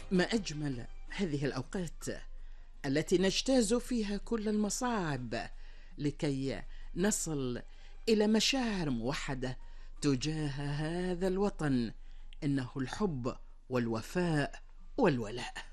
ما أجمل هذه الأوقات التي نجتاز فيها كل المصاعب لكي نصل إلى مشاعر موحدة تجاه هذا الوطن، إنه الحب والوفاء والولاء.